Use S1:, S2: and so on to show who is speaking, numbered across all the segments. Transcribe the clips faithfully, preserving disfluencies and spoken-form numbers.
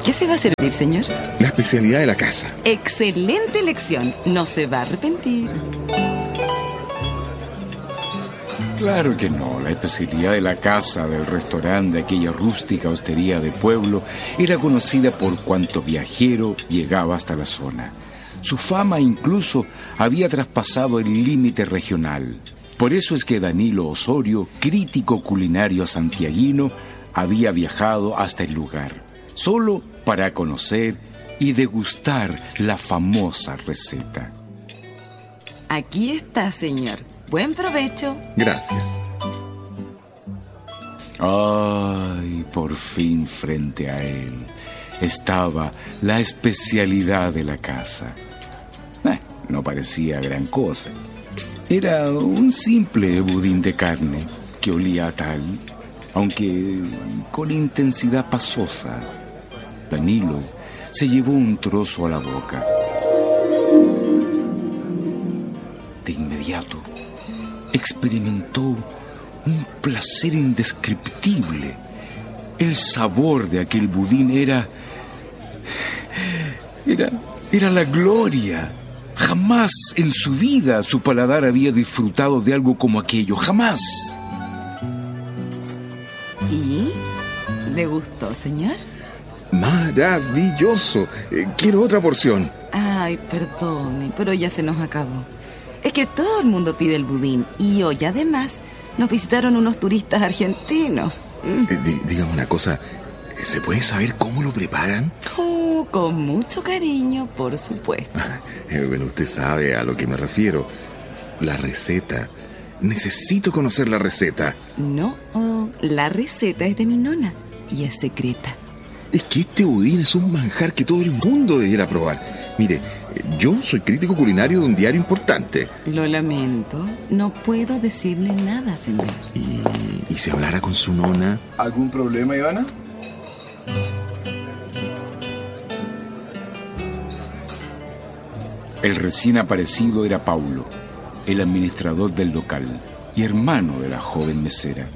S1: ¿Qué se va a servir, señor?
S2: La especialidad de la casa.
S1: Excelente elección. No se va a arrepentir.
S3: Claro que no. La especialidad de la casa, del restaurante, de aquella rústica hostería de pueblo, era conocida por cuanto viajero llegaba hasta la zona. Su fama incluso había traspasado el límite regional. Por eso es que Danilo Osorio, crítico culinario santiaguino, había viajado hasta el lugar, solo para conocer y degustar la famosa receta.
S1: Aquí está, señor. Buen provecho.
S2: Gracias.
S3: Ay, por fin frente a él estaba la especialidad de la casa. Eh, no parecía gran cosa. Era un simple budín de carne que olía a tal, aunque con intensidad pasosa. Danilo se llevó un trozo a la boca. De inmediato experimentó un placer indescriptible. El sabor de aquel budín era... Era, era la gloria. Jamás en su vida su paladar había disfrutado de algo como aquello. Jamás.
S1: ¿Y? ¿Le gustó, señor?
S2: Maravilloso. Eh, quiero otra porción.
S1: Ay, perdone, pero ya se nos acabó. Es que todo el mundo pide el budín. Y hoy, además, nos visitaron unos turistas argentinos. Mm.
S2: Eh, dí- dígame una cosa. ¿Se puede saber cómo lo preparan?
S1: Oh, con mucho cariño, por supuesto.
S2: Eh, bueno, usted sabe a lo que me refiero. La receta. Necesito conocer la receta.
S1: No, oh, la receta es de mi nona y es secreta.
S2: Es que este budín es un manjar que todo el mundo debiera probar. Mire, eh, yo soy crítico culinario de un diario importante.
S1: Lo lamento, no puedo decirle nada, señor.
S2: ¿Y, y si hablara con su nona?
S4: ¿Algún problema, Ivana?
S3: El recién aparecido era Paulo, el administrador del local y hermano de la joven mesera.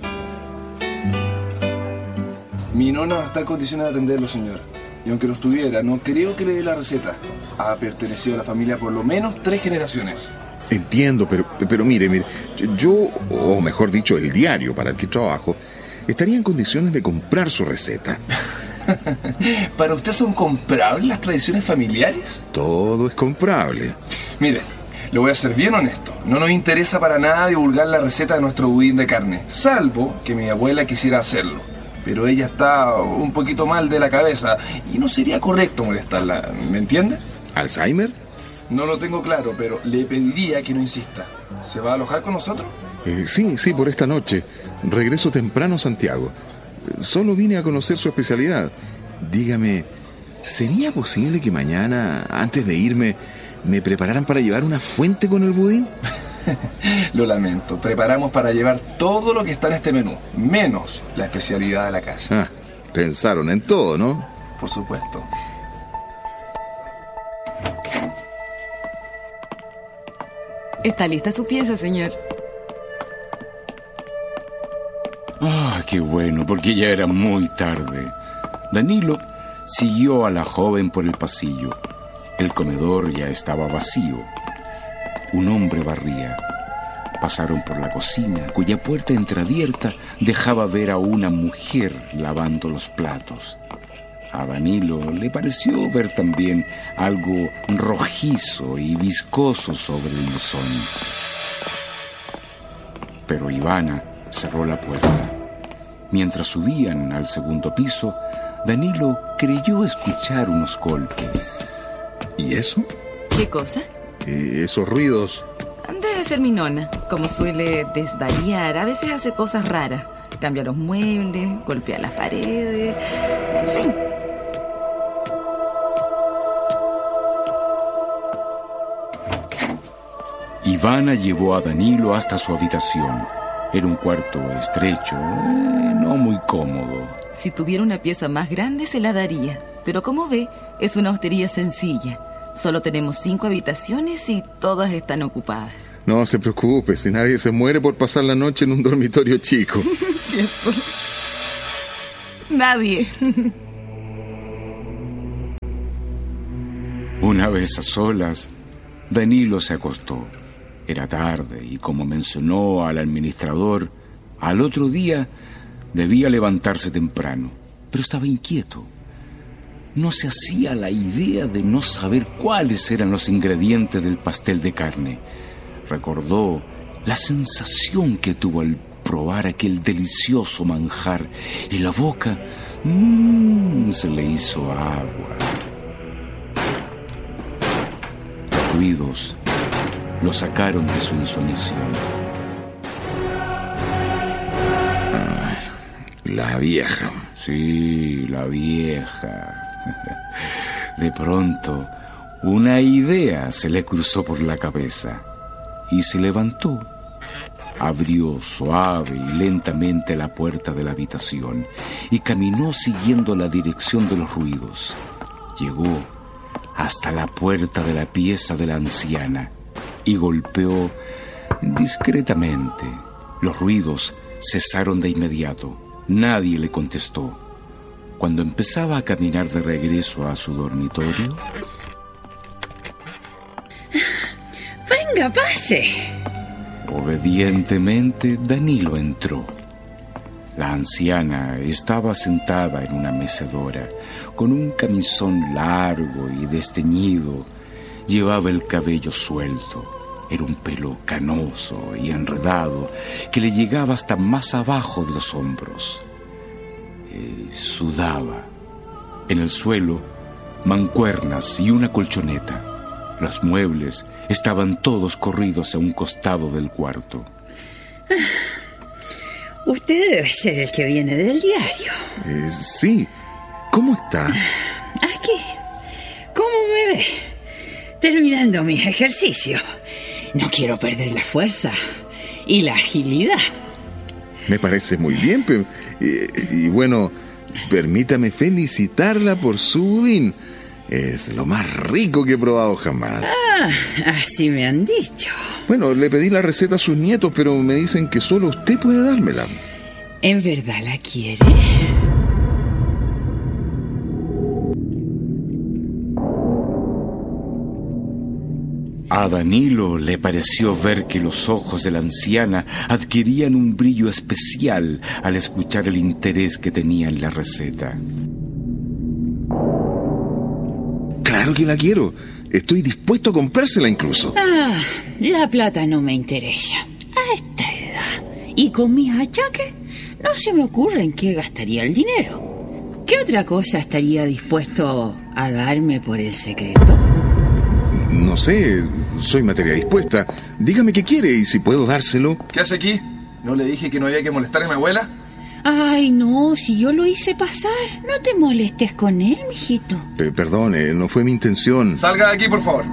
S4: Mi nona no está en condiciones de atenderlo, señor. Y aunque lo estuviera, no creo que le dé la receta. Ha pertenecido a la familia por lo menos tres generaciones.
S2: Entiendo, pero, pero mire, mire, yo, o mejor dicho, el diario para el que trabajo, estaría en condiciones de comprar su receta.
S4: ¿Para usted son comprables las tradiciones familiares?
S2: Todo es comprable.
S4: Mire, le voy a ser bien honesto. No nos interesa para nada divulgar la receta de nuestro budín de carne, salvo que mi abuela quisiera hacerlo. Pero ella está un poquito mal de la cabeza y no sería correcto molestarla, ¿me entiende?
S2: ¿Alzheimer?
S4: No lo tengo claro, pero le pediría que no insista. ¿Se va a alojar con nosotros?
S2: Eh, sí, sí, por esta noche. Regreso temprano a Santiago. Solo vine a conocer su especialidad. Dígame, ¿sería posible que mañana, antes de irme, me prepararan para llevar una fuente con el budín?
S4: Lo lamento, preparamos para llevar todo lo que está en este menú, menos la especialidad de la casa.
S2: Ah, pensaron en todo, ¿no?
S4: Por supuesto.
S1: ¿Está lista su pieza, señor?
S3: Ah, qué bueno, porque ya era muy tarde. Danilo siguió a la joven por el pasillo. El comedor ya estaba vacío. Un hombre barría. Pasaron por la cocina, cuya puerta entreabierta dejaba ver a una mujer lavando los platos. A Danilo le pareció ver también algo rojizo y viscoso sobre el mesón. Pero Ivana cerró la puerta. Mientras subían al segundo piso, Danilo creyó escuchar unos golpes.
S2: ¿Y eso?
S1: ¿Qué cosa?
S2: Eh, esos ruidos.
S1: Debe ser mi nona. Como suele desvariar, a veces hace cosas raras. Cambia los muebles, golpea las paredes, en fin.
S3: Ivana llevó a Danilo hasta su habitación. Era un cuarto estrecho, eh, no muy cómodo.
S1: Si tuviera una pieza más grande se la daría. Pero como ve, es una hostería sencilla. Solo tenemos cinco habitaciones y todas están ocupadas.
S2: No se preocupe, si nadie se muere por pasar la noche en un dormitorio chico.
S1: ¿Cierto? Nadie.
S3: Una vez a solas, Danilo se acostó. Era tarde y, como mencionó al administrador, al otro día debía levantarse temprano, pero estaba inquieto. No se hacía la idea de no saber cuáles eran los ingredientes del pastel de carne. Recordó la sensación que tuvo al probar aquel delicioso manjar y la boca mmm, se le hizo agua. Los ruidos lo sacaron de su insomneción.
S2: Ah, la vieja.
S3: Sí, la vieja. De pronto, una idea se le cruzó por la cabeza y se levantó. Abrió suave y lentamente la puerta de la habitación y caminó siguiendo la dirección de los ruidos. Llegó hasta la puerta de la pieza de la anciana y golpeó discretamente. Los ruidos cesaron de inmediato. Nadie le contestó. Cuando empezaba a caminar de regreso a su dormitorio...
S5: ¡Venga, pase!
S3: Obedientemente, Danilo entró. La anciana estaba sentada en una mecedora, con un camisón largo y desteñido. Llevaba el cabello suelto. Era un pelo canoso y enredado que le llegaba hasta más abajo de los hombros. Eh, sudaba. En el suelo, mancuernas y una colchoneta. Los muebles estaban todos corridos a un costado del cuarto.
S5: Usted debe ser el que viene del diario.
S2: Eh, sí. ¿Cómo está?
S5: Aquí. ¿Cómo me ve? Terminando mis ejercicios. No quiero perder la fuerza y la agilidad.
S2: Me parece muy bien, pero, y, y bueno, permítame felicitarla por su budín. Es lo más rico que he probado jamás.
S5: Ah, así me han dicho.
S2: Bueno, le pedí la receta a sus nietos, pero me dicen que solo usted puede dármela.
S5: ¿En verdad la quiere?
S3: A Danilo le pareció ver que los ojos de la anciana adquirían un brillo especial al escuchar el interés que tenía en la receta.
S2: Claro que la quiero. Estoy dispuesto a comprársela incluso.
S5: Ah, la plata no me interesa. A esta edad y con mis achaques, no se me ocurre en qué gastaría el dinero. ¿Qué otra cosa estaría dispuesto a darme por el secreto?
S2: No sé, soy materia dispuesta. Dígame qué quiere y si puedo dárselo.
S4: ¿Qué hace aquí? ¿No le dije que no había que molestar a mi abuela?
S5: Ay, no, si yo lo hice pasar. No te molestes con él, mijito.
S2: P- perdone, no fue mi intención.
S4: Salga de aquí, por favor.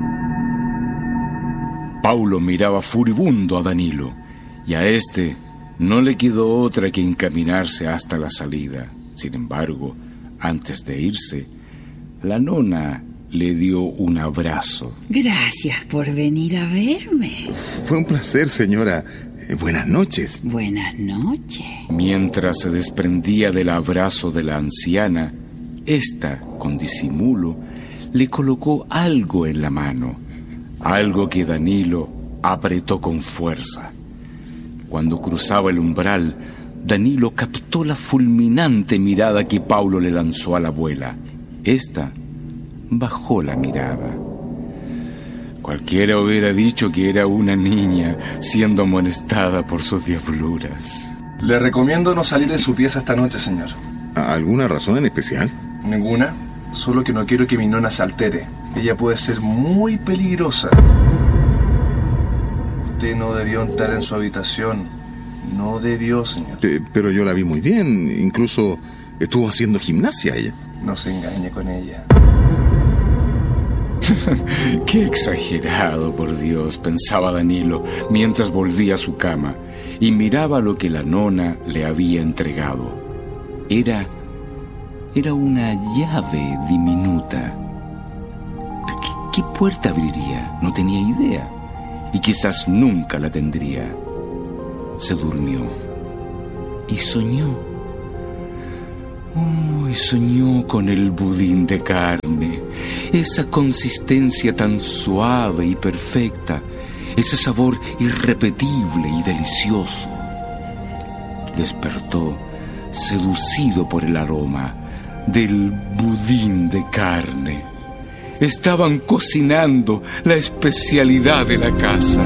S3: Paulo miraba furibundo a Danilo, y a este no le quedó otra que encaminarse hasta la salida. Sin embargo, antes de irse, la nona le dio un abrazo.
S5: Gracias por venir a verme.
S2: Fue un placer, señora. Eh, buenas noches.
S5: Buenas noches.
S3: Mientras se desprendía del abrazo de la anciana, ésta, con disimulo, le colocó algo en la mano, algo que Danilo apretó con fuerza. Cuando cruzaba el umbral, Danilo captó la fulminante mirada que Paulo le lanzó a la abuela. Esta bajó la mirada. Cualquiera hubiera dicho que era una niña siendo amonestada por sus diabluras.
S4: Le recomiendo no salir de su pieza esta noche, señor.
S2: ¿Alguna razón en especial?
S4: Ninguna, solo que no quiero que mi nona se altere. Ella puede ser muy peligrosa. Usted no debió entrar en su habitación. No debió, señor.
S2: Eh, pero yo la vi muy bien. Incluso estuvo haciendo gimnasia ella.
S4: No se engañe con ella.
S3: Qué exagerado, por Dios, pensaba Danilo mientras volvía a su cama y miraba lo que la nona le había entregado. Era, era una llave diminuta. ¿Qué, qué puerta abriría? No tenía idea y quizás nunca la tendría. Se durmió y soñó. Oh, y soñó con el budín de carne esa consistencia tan suave y perfecta, ese sabor irrepetible y delicioso. Despertó, seducido por el aroma del budín de carne. Estaban cocinando la especialidad de la casa.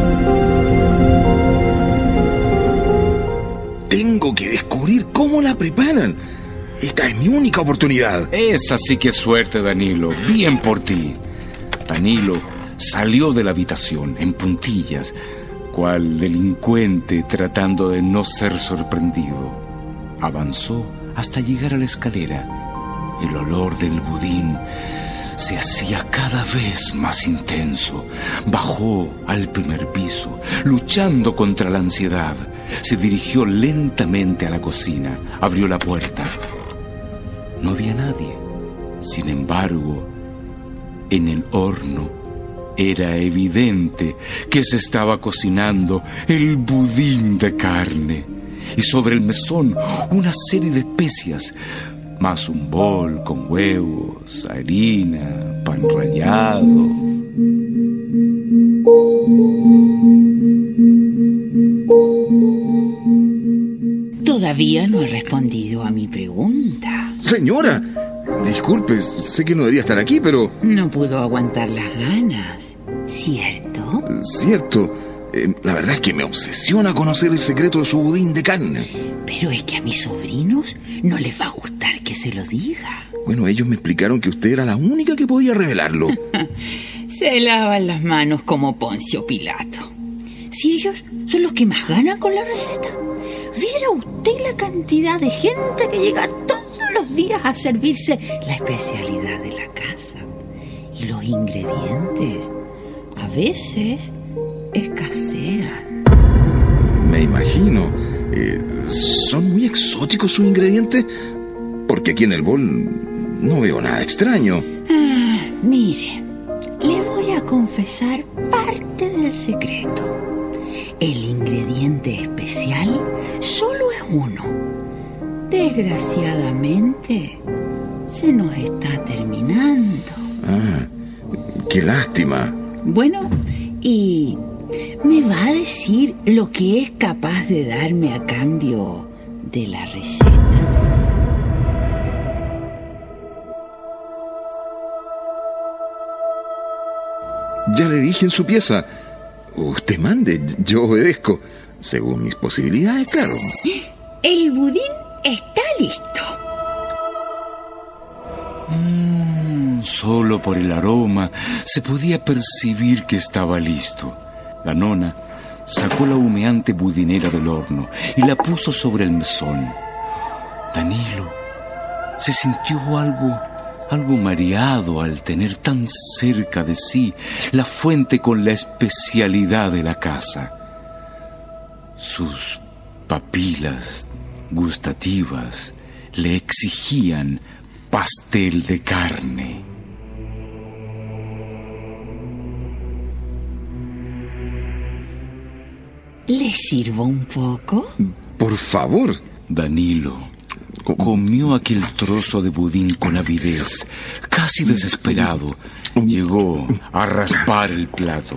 S2: Tengo que descubrir cómo la preparan. Esta es mi única oportunidad.
S3: Esa sí que es suerte, Danilo. Bien por ti. Danilo salió de la habitación en puntillas, cual delincuente tratando de no ser sorprendido. Avanzó hasta llegar a la escalera. El olor del budín se hacía cada vez más intenso. Bajó al primer piso, luchando contra la ansiedad. Se dirigió lentamente a la cocina. Abrió la puerta. No había nadie. Sin embargo, en el horno era evidente que se estaba cocinando el budín de carne. Y sobre el mesón una serie de especias, más un bol con huevos, harina, pan rallado.
S5: Todavía no ha respondido a mi pregunta.
S2: Señora, disculpe, sé que no debería estar aquí, pero...
S5: No pudo aguantar las ganas, ¿cierto?
S2: Cierto. Eh, la verdad es que me obsesiona conocer el secreto de su budín de carne.
S5: Pero es que a mis sobrinos no les va a gustar que se lo diga.
S2: Bueno, ellos me explicaron que usted era la única que podía revelarlo.
S5: Se lavan las manos como Poncio Pilato. Si ellos son los que más ganan con la receta, viera usted la cantidad de gente que llega todos los días a servirse la especialidad de la casa. Y los ingredientes a veces escasean.
S2: Me imagino. Eh, ¿Son muy exóticos sus ingredientes? Porque aquí en el bol no veo nada extraño.
S5: Ah, mire, le voy a confesar parte del secreto. El ingrediente especial solo es uno. Desgraciadamente, se nos está terminando.
S2: Ah, qué lástima.
S5: Bueno, y me va a decir lo que es capaz de darme a cambio de la receta.
S2: Ya le dije en su pieza. Usted mande, yo obedezco. Según mis posibilidades, claro.
S5: El budín está listo.
S3: Mm, solo por el aroma se podía percibir que estaba listo. La nona sacó la humeante budinera del horno y la puso sobre el mesón. Danilo se sintió algo... algo mareado al tener tan cerca de sí la fuente con la especialidad de la casa. Sus papilas gustativas le exigían pastel de carne.
S5: ¿Le sirvo un poco?
S2: Por favor.
S3: Danilo comió aquel trozo de budín con avidez, casi desesperado. Llegó a raspar el plato.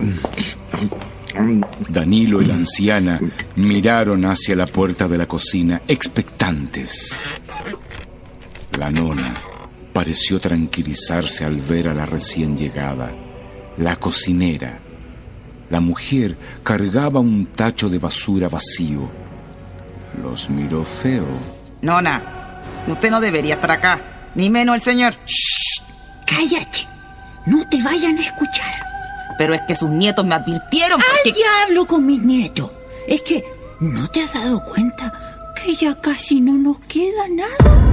S3: Danilo y la anciana miraron hacia la puerta de la cocina, expectantes. La nona pareció tranquilizarse al ver a la recién llegada. La cocinera, la mujer, cargaba un tacho de basura vacío. Los miró feo.
S1: Nona, usted no debería estar acá, ni menos el señor.
S5: ¡Shh! ¡Cállate! No te vayan a escuchar.
S1: Pero es que sus nietos me advirtieron porque...
S5: ¡Al diablo con mis nietos! Es que, ¿no te has dado cuenta que ya casi no nos queda nada?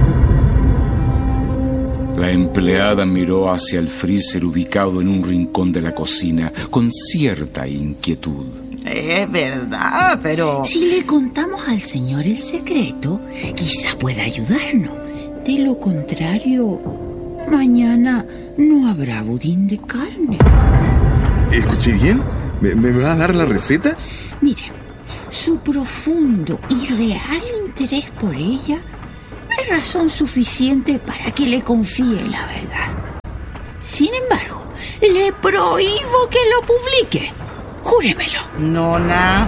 S3: La empleada miró hacia el freezer ubicado en un rincón de la cocina con cierta inquietud.
S1: Es verdad, pero...
S5: Si le contamos al señor el secreto, quizá pueda ayudarnos. De lo contrario, mañana no habrá budín de carne.
S2: ¿Escuché bien? ¿Me, me va a dar la receta?
S5: Mire, su profundo y real interés por ella es razón suficiente para que le confíe la verdad. Sin embargo, le prohíbo que lo publique. Júremelo.
S1: Nona.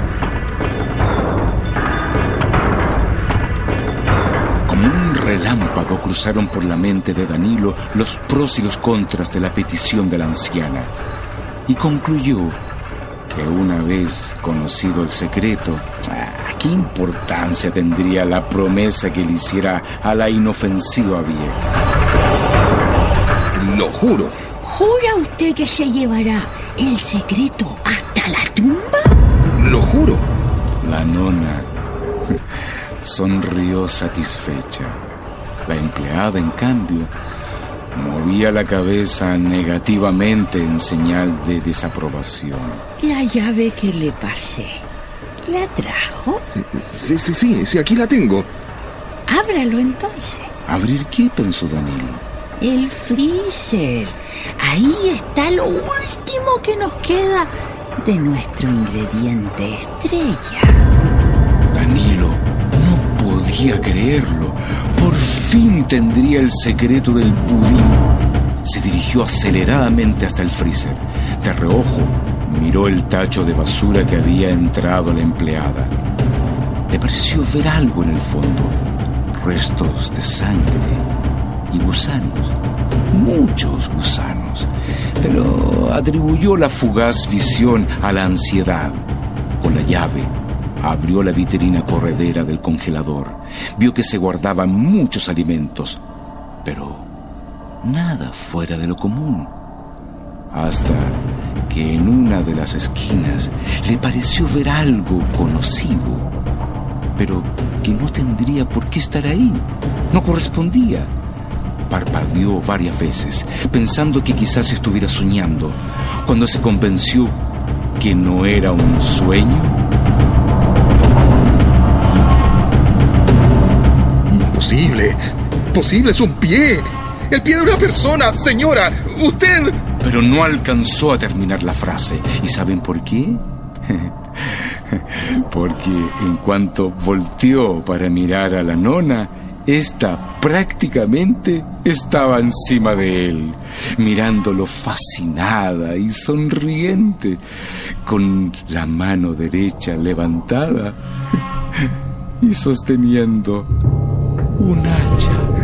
S3: Como un relámpago cruzaron por la mente de Danilo los pros y los contras de la petición de la anciana. Y concluyó que una vez conocido el secreto, ah, ¿qué importancia tendría la promesa que le hiciera a la inofensiva vieja?
S2: Lo juro.
S5: ¿Jura usted que se llevará el secreto hasta la tumba?
S2: Lo juro.
S3: La nona sonrió satisfecha. La empleada, en cambio, movía la cabeza negativamente en señal de desaprobación.
S5: La llave que le pasé, ¿la trajo?
S2: Sí, sí, sí, sí, aquí la tengo.
S5: Ábralo entonces.
S3: ¿Abrir qué?, pensó Danilo.
S5: El freezer. Ahí está lo último que nos queda de nuestro ingrediente estrella.
S3: Danilo no podía creerlo. Por fin tendría el secreto del pudín. Se dirigió aceleradamente hasta el freezer. De reojo miró el tacho de basura que había entrado la empleada. Le pareció ver algo en el fondo. Restos de sangre y gusanos. Muchos gusanos. Pero atribuyó la fugaz visión a la ansiedad. Con la llave abrió la vitrina corredera del congelador. Vio que se guardaban muchos alimentos, pero nada fuera de lo común. Hasta que en una de las esquinas le pareció ver algo conocido, pero que no tendría por qué estar ahí. No correspondía. Parpadeó varias veces, pensando que quizás estuviera soñando, cuando se convenció que no era un sueño.
S2: Imposible. Posible, es un pie. El pie de una persona, señora. Usted...
S3: Pero no alcanzó a terminar la frase. ¿Y saben por qué? Porque en cuanto volteó para mirar a la nona, esta prácticamente estaba encima de él, mirándolo fascinada y sonriente, con la mano derecha levantada y sosteniendo un hacha.